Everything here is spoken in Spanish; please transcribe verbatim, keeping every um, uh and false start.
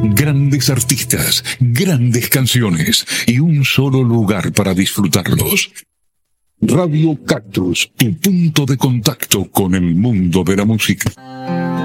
Grandes artistas, grandes canciones y un solo lugar para disfrutarlos. Radio Cactus, tu punto de contacto con el mundo de la música.